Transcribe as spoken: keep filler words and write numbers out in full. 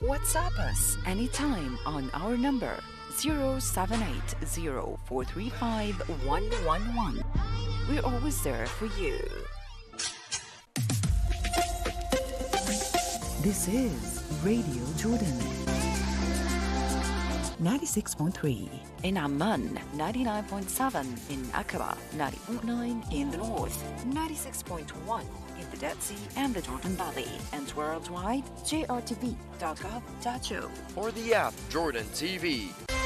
WhatsApp us anytime on our number zero seven eight zero four three five one one one. We're always there for you. This is Radio Jordan ninety-six point three in Amman, ninety-nine point seven in Aqaba, ninety point nine in the north, ninety-six point one in the Dead Sea and the Jordan Valley, and worldwide j r t v dot gov dot a u or the app Jordan T V.